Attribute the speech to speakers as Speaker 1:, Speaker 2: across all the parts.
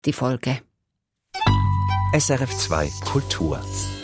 Speaker 1: die Folge.
Speaker 2: SRF 2 Kultur.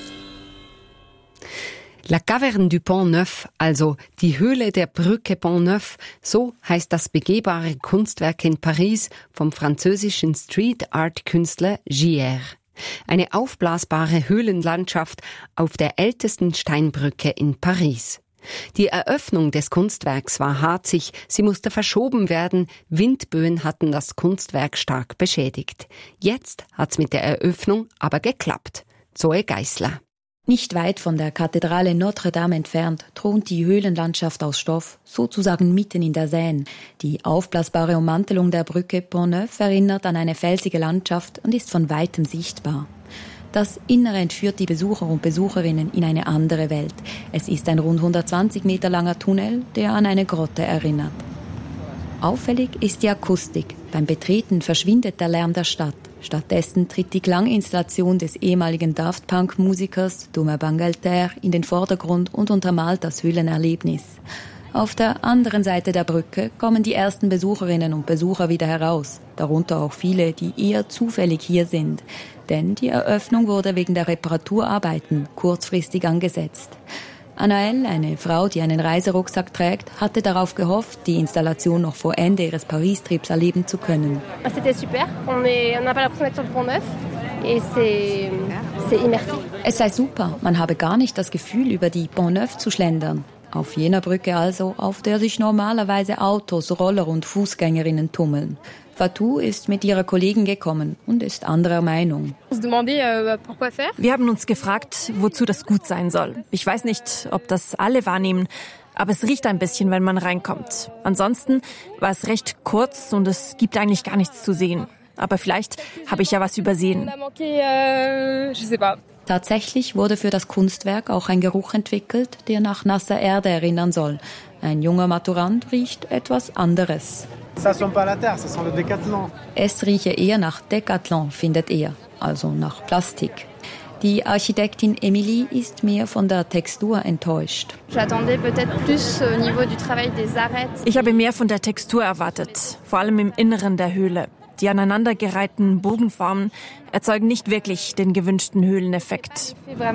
Speaker 1: La Caverne du Pont Neuf, also die Höhle der Brücke Pont Neuf, so heißt das begehbare Kunstwerk in Paris vom französischen Street-Art-Künstler Gier. Eine aufblasbare Höhlenlandschaft auf der ältesten Steinbrücke in Paris. Die Eröffnung des Kunstwerks war harzig, sie musste verschoben werden, Windböen hatten das Kunstwerk stark beschädigt. Jetzt hat's mit der Eröffnung aber geklappt. Zoe Geisler.
Speaker 3: Nicht weit von der Kathedrale Notre-Dame entfernt thront die Höhlenlandschaft aus Stoff, sozusagen mitten in der Seine. Die aufblasbare Ummantelung der Brücke Pont Neuf erinnert an eine felsige Landschaft und ist von weitem sichtbar. Das Innere entführt die Besucher und Besucherinnen in eine andere Welt. Es ist ein rund 120 Meter langer Tunnel, der an eine Grotte erinnert. Auffällig ist die Akustik. Beim Betreten verschwindet der Lärm der Stadt. Stattdessen tritt die Klanginstallation des ehemaligen Daft Punk-Musikers Thomas Bangalter in den Vordergrund und untermalt das Höhlenerlebnis. Auf der anderen Seite der Brücke kommen die ersten Besucherinnen und Besucher wieder heraus, darunter auch viele, die eher zufällig hier sind. Denn die Eröffnung wurde wegen der Reparaturarbeiten kurzfristig angesetzt. Anaëlle, eine Frau, die einen Reiserucksack trägt, hatte darauf gehofft, die Installation noch vor Ende ihres Paris-Trips erleben zu können. Es sei super, man habe gar nicht das Gefühl, über die Pont Neuf zu schlendern. Auf jener Brücke also, auf der sich normalerweise Autos, Roller und Fußgängerinnen tummeln. Fatou ist mit ihrer Kollegin gekommen und ist anderer Meinung.
Speaker 4: Wir haben uns gefragt, wozu das gut sein soll. Ich weiß nicht, ob das alle wahrnehmen, aber es riecht ein bisschen, wenn man reinkommt. Ansonsten war es recht kurz und es gibt eigentlich gar nichts zu sehen. Aber vielleicht habe ich ja was übersehen.
Speaker 3: Tatsächlich wurde für das Kunstwerk auch ein Geruch entwickelt, der nach nasser Erde erinnern soll. Ein junger Maturant riecht etwas anderes. Es rieche eher nach Decathlon, findet er, also nach Plastik. Die Architektin Emilie ist mehr von der Textur enttäuscht.
Speaker 4: Ich habe mehr von der Textur erwartet, vor allem im Inneren der Höhle. Die aneinandergereihten Bogenformen erzeugen nicht wirklich den gewünschten Höhleneffekt.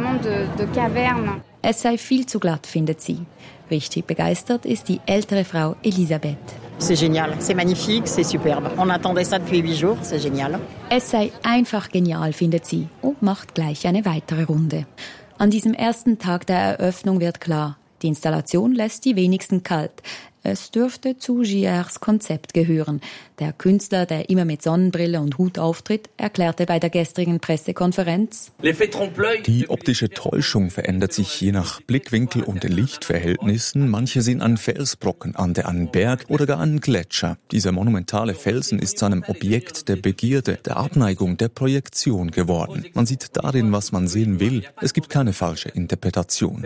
Speaker 3: Es sei viel zu glatt, findet sie. Richtig begeistert ist die ältere Frau Elisabeth.
Speaker 5: C'est génial, c'est magnifique, c'est superbe. On attendait ça depuis 8 jours, c'est génial.
Speaker 3: Es sei einfach genial, findet sie und macht gleich eine weitere Runde. An diesem ersten Tag der Eröffnung wird klar, die Installation lässt die wenigsten kalt. Es dürfte zu Giers Konzept gehören. Der Künstler, der immer mit Sonnenbrille und Hut auftritt, erklärte bei der gestrigen Pressekonferenz:
Speaker 6: Die optische Täuschung verändert sich je nach Blickwinkel und Lichtverhältnissen. Manche sehen einen Felsbrocken, andere einen Berg oder gar einen Gletscher. Dieser monumentale Felsen ist zu einem Objekt der Begierde, der Abneigung, der Projektion geworden. Man sieht darin, was man sehen will. Es gibt keine falsche Interpretation.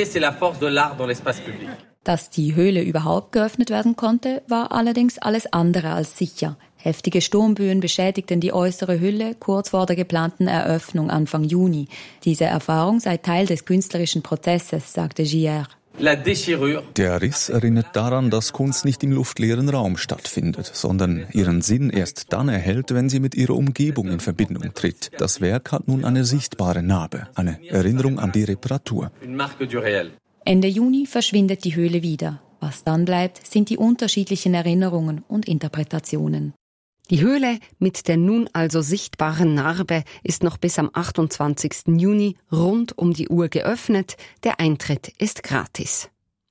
Speaker 3: Dass die Höhle überhaupt geöffnet werden konnte, war allerdings alles andere als sicher. Heftige Sturmböen beschädigten die äußere Hülle kurz vor der geplanten Eröffnung Anfang Juni. Diese Erfahrung sei Teil des künstlerischen Prozesses, sagte Gier.
Speaker 6: Der Riss erinnert daran, dass Kunst nicht im luftleeren Raum stattfindet, sondern ihren Sinn erst dann erhält, wenn sie mit ihrer Umgebung in Verbindung tritt. Das Werk hat nun eine sichtbare Narbe, eine Erinnerung an die Reparatur.
Speaker 3: Ende Juni verschwindet die Höhle wieder. Was dann bleibt, sind die unterschiedlichen Erinnerungen und Interpretationen.
Speaker 1: Die Höhle mit der nun also sichtbaren Narbe ist noch bis am 28. Juni rund um die Uhr geöffnet. Der Eintritt ist gratis.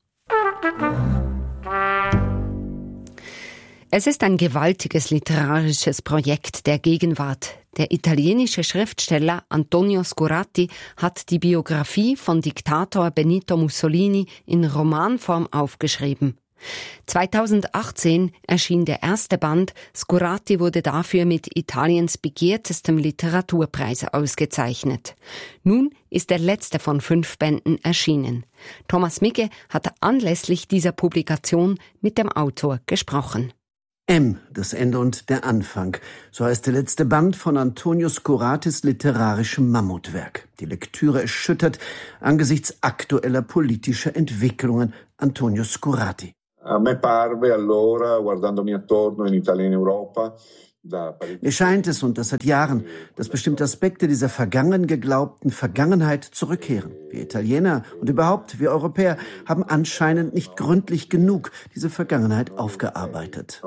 Speaker 1: Es ist ein gewaltiges literarisches Projekt der Gegenwart. Der italienische Schriftsteller Antonio Scorati hat die Biografie von Diktator Benito Mussolini in Romanform aufgeschrieben. 2018 erschien der erste Band. Scorati wurde dafür mit Italiens begehrtestem Literaturpreis ausgezeichnet. Nun ist der letzte von 5 Bänden erschienen. Thomas Migge hat anlässlich dieser Publikation mit dem Autor gesprochen.
Speaker 7: M, das Ende und der Anfang. So heißt der letzte Band von Antonio Scoratis literarischem Mammutwerk. Die Lektüre erschüttert angesichts aktueller politischer Entwicklungen. Antonio Scorati.
Speaker 8: A me parve allora, guardandomi attorno in Italia e in Europa,
Speaker 7: Mir scheint es, und das seit Jahren, dass bestimmte Aspekte dieser vergangen geglaubten Vergangenheit zurückkehren. Wir Italiener und überhaupt wir Europäer haben anscheinend nicht gründlich genug diese Vergangenheit aufgearbeitet.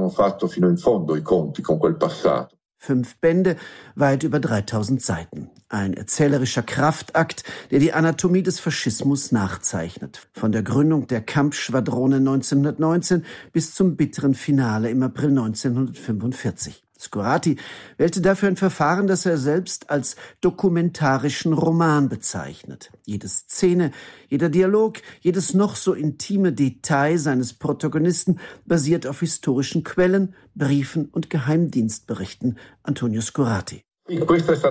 Speaker 7: 5 Bände, weit über 3000 Seiten. Ein erzählerischer Kraftakt, der die Anatomie des Faschismus nachzeichnet. Von der Gründung der Kampfschwadrone 1919 bis zum bitteren Finale im April 1945. Scorati wählte dafür ein Verfahren, das er selbst als dokumentarischen Roman bezeichnet. Jede Szene, jeder Dialog, jedes noch so intime Detail seines Protagonisten basiert auf historischen Quellen, Briefen und Geheimdienstberichten. Antonio Scorati.
Speaker 8: Ich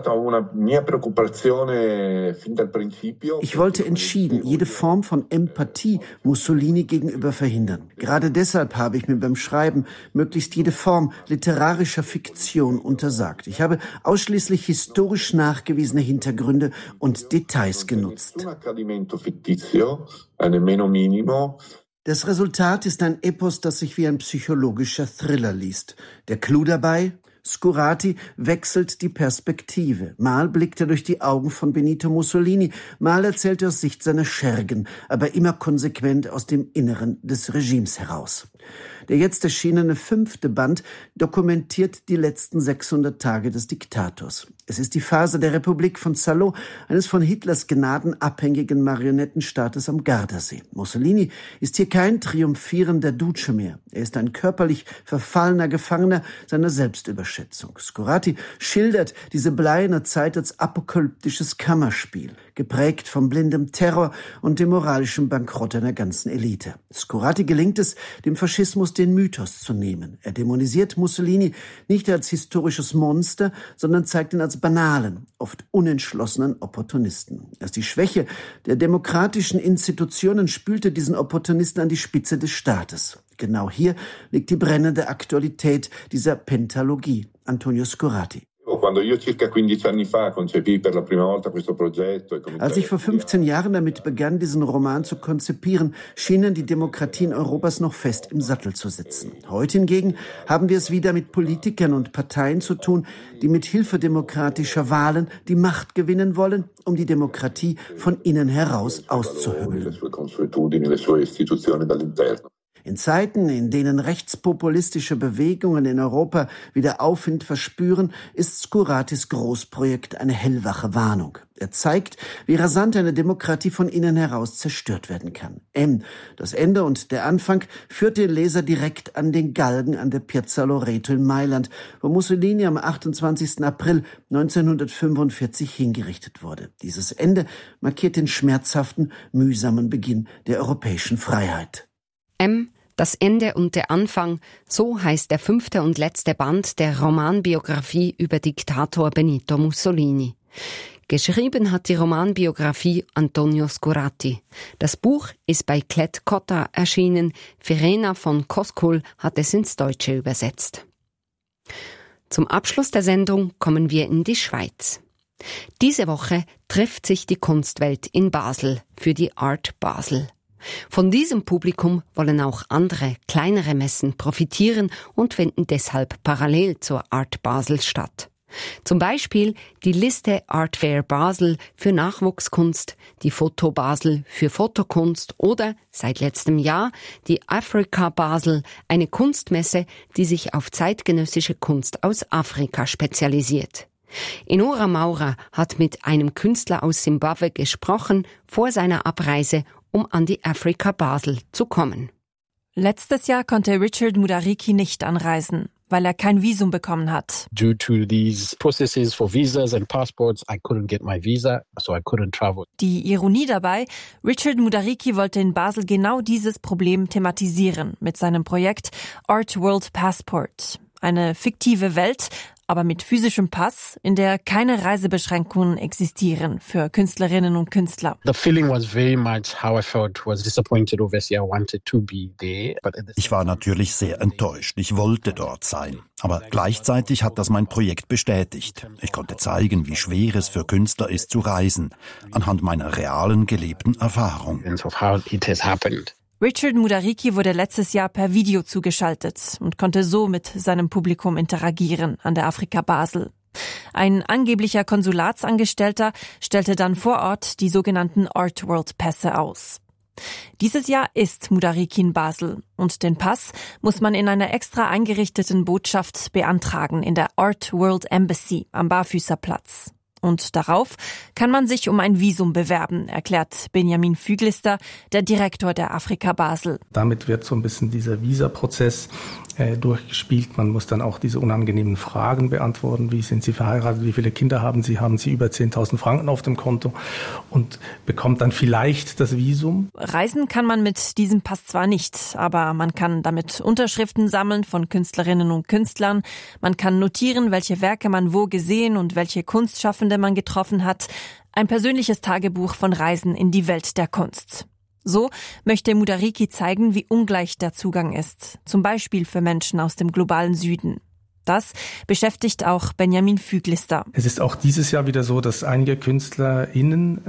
Speaker 7: wollte entschieden jede Form von Empathie Mussolini gegenüber verhindern. Gerade deshalb habe ich mir beim Schreiben möglichst jede Form literarischer Fiktion untersagt. Ich habe ausschließlich historisch nachgewiesene Hintergründe und Details genutzt. Das Resultat ist ein Epos, das sich wie ein psychologischer Thriller liest. Der Clou dabei? Scorati wechselt die Perspektive. Mal blickt er durch die Augen von Benito Mussolini, mal erzählt er aus Sicht seiner Schergen, aber immer konsequent aus dem Inneren des Regimes heraus. Der jetzt erschienene 5. Band dokumentiert die letzten 600 Tage des Diktators. Es ist die Phase der Republik von Salò, eines von Hitlers Gnaden abhängigen Marionettenstaates am Gardasee. Mussolini ist hier kein triumphierender Duce mehr. Er ist ein körperlich verfallener Gefangener seiner Selbstüberschätzung. Scorati schildert diese bleierne Zeit als apokalyptisches Kammerspiel, geprägt von blindem Terror und dem moralischen Bankrott einer ganzen Elite. Scorati gelingt es, dem Faschismus den Mythos zu nehmen. Er dämonisiert Mussolini nicht als historisches Monster, sondern zeigt ihn als banalen, oft unentschlossenen Opportunisten. Erst die Schwäche der demokratischen Institutionen spülte diesen Opportunisten an die Spitze des Staates. Genau hier liegt die brennende Aktualität dieser Pentalogie. Antonio Scorati. Als ich vor 15 Jahren damit begann, diesen Roman zu konzipieren, schienen die Demokratien Europas noch fest im Sattel zu sitzen. Heute hingegen haben wir es wieder mit Politikern und Parteien zu tun, die mit Hilfe demokratischer Wahlen die Macht gewinnen wollen, um die Demokratie von innen heraus auszuhöhlen. In Zeiten, in denen rechtspopulistische Bewegungen in Europa wieder Aufwind verspüren, ist Scoratis Großprojekt eine hellwache Warnung. Er zeigt, wie rasant eine Demokratie von innen heraus zerstört werden kann. Das Ende und der Anfang, führt den Leser direkt an den Galgen an der Piazza Loreto in Mailand, wo Mussolini am 28. April 1945 hingerichtet wurde. Dieses Ende markiert den schmerzhaften, mühsamen Beginn der europäischen Freiheit.
Speaker 1: Das Ende und der Anfang, so heißt der 5. und letzte Band der Romanbiografie über Diktator Benito Mussolini. Geschrieben hat die Romanbiografie Antonio Scorati. Das Buch ist bei Klett Cotta erschienen. Verena von Koskol hat es ins Deutsche übersetzt. Zum Abschluss der Sendung kommen wir in die Schweiz. Diese Woche trifft sich die Kunstwelt in Basel für die Art Basel. Von diesem Publikum wollen auch andere, kleinere Messen profitieren und finden deshalb parallel zur Art Basel statt. Zum Beispiel die Liste Art Fair Basel für Nachwuchskunst, die Foto Basel für Fotokunst oder seit letztem Jahr die Africa Basel, eine Kunstmesse, die sich auf zeitgenössische Kunst aus Afrika spezialisiert. Enora Maurer hat mit einem Künstler aus Simbabwe gesprochen vor seiner Abreise, um an die Africa Basel zu kommen.
Speaker 4: Letztes Jahr konnte Richard Mudariki nicht anreisen, weil er kein Visum bekommen hat.
Speaker 9: Due to these processes for visas and passports, I couldn't get my visa, so I couldn't travel.
Speaker 4: Die Ironie dabei, Richard Mudariki wollte in Basel genau dieses Problem thematisieren mit seinem Projekt Art World Passport. Eine fiktive Welt, aber mit physischem Pass, in der keine Reisebeschränkungen existieren für Künstlerinnen und Künstler.
Speaker 9: The feeling was very much how I felt, was disappointed. Obviously, I wanted to be there.
Speaker 10: Ich war natürlich sehr enttäuscht. Ich wollte dort sein. Aber gleichzeitig hat das mein Projekt bestätigt. Ich konnte zeigen, wie schwer es für Künstler ist zu reisen, anhand meiner realen gelebten Erfahrung.
Speaker 4: Richard Mudariki wurde letztes Jahr per Video zugeschaltet und konnte so mit seinem Publikum interagieren an der Afrika Basel. Ein angeblicher Konsulatsangestellter stellte dann vor Ort die sogenannten Artworld-Pässe aus. Dieses Jahr ist Mudariki in Basel und den Pass muss man in einer extra eingerichteten Botschaft beantragen in der Artworld Embassy am Barfüßerplatz. Und darauf kann man sich um ein Visum bewerben, erklärt Benjamin Füglister, der Direktor der Afrika Basel.
Speaker 8: Damit wird so ein bisschen dieser Visaprozess durchgespielt. Man muss dann auch diese unangenehmen Fragen beantworten. Wie sind Sie verheiratet? Wie viele Kinder haben Sie? Haben Sie über 10.000 Franken auf dem Konto? Und bekommt dann vielleicht das Visum.
Speaker 4: Reisen kann man mit diesem Pass zwar nicht, aber man kann damit Unterschriften sammeln von Künstlerinnen und Künstlern. Man kann notieren, welche Werke man wo gesehen und welche Kunstschaffende man getroffen hat. Ein persönliches Tagebuch von Reisen in die Welt der Kunst. So möchte Mudariki zeigen, wie ungleich der Zugang ist, zum Beispiel für Menschen aus dem globalen Süden. Das beschäftigt auch Benjamin Füglister.
Speaker 8: Es ist auch dieses Jahr wieder so, dass einige KünstlerInnen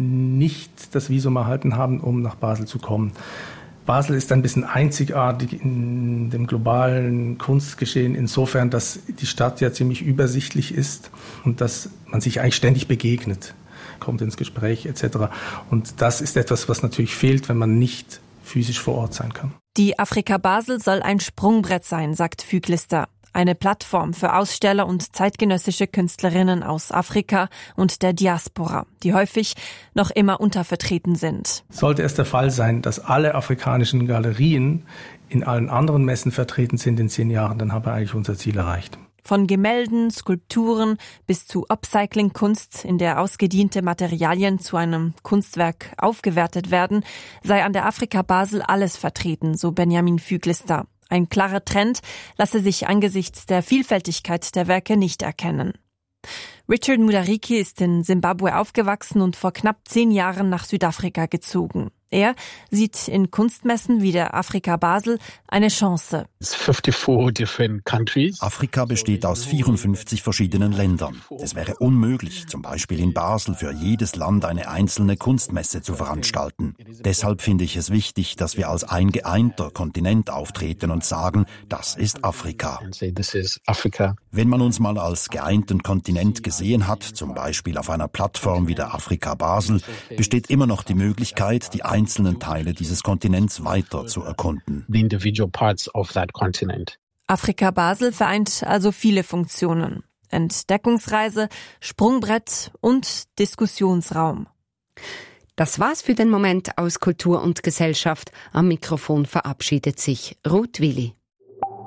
Speaker 8: nicht das Visum erhalten haben, um nach Basel zu kommen. Basel ist ein bisschen einzigartig in dem globalen Kunstgeschehen insofern, dass die Stadt ja ziemlich übersichtlich ist und dass man sich eigentlich ständig begegnet, kommt ins Gespräch etc. Und das ist etwas, was natürlich fehlt, wenn man nicht physisch vor Ort sein kann.
Speaker 4: Die Afrika Basel soll ein Sprungbrett sein, sagt Füglister. Eine Plattform für Aussteller und zeitgenössische Künstlerinnen aus Afrika und der Diaspora, die häufig noch immer untervertreten sind.
Speaker 8: Sollte es der Fall sein, dass alle afrikanischen Galerien in allen anderen Messen vertreten sind in 10 Jahren, dann haben wir eigentlich unser Ziel erreicht.
Speaker 4: Von Gemälden, Skulpturen bis zu Upcycling-Kunst, in der ausgediente Materialien zu einem Kunstwerk aufgewertet werden, sei an der Afrika Basel alles vertreten, so Benjamin Füglister. Ein klarer Trend lasse sich angesichts der Vielfältigkeit der Werke nicht erkennen. Richard Mudariki ist in Simbabwe aufgewachsen und vor knapp 10 Jahren nach Südafrika gezogen. Er sieht in Kunstmessen wie der Afrika Basel eine Chance.
Speaker 10: Afrika besteht aus 54 verschiedenen Ländern. Es wäre unmöglich, zum Beispiel in Basel für jedes Land eine einzelne Kunstmesse zu veranstalten. Deshalb finde ich es wichtig, dass wir als ein geeinter Kontinent auftreten und sagen, das ist Afrika. Wenn man uns mal als geeinten Kontinent gesehen hat, zum Beispiel auf einer Plattform wie der Afrika Basel, besteht immer noch die Möglichkeit, die einzelnen Teile dieses Kontinents weiter zu erkunden.
Speaker 4: Afrika Basel vereint also viele Funktionen. Entdeckungsreise, Sprungbrett und Diskussionsraum.
Speaker 1: Das war's für den Moment aus Kultur und Gesellschaft. Am Mikrofon verabschiedet sich Ruth Willi.